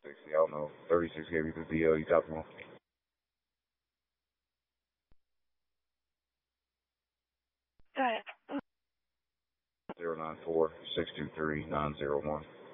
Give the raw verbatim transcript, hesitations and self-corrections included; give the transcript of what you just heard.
sixty, I don't know. thirty-six gave you the deal. You got one. Got it. zero nine four six two three nine zero one.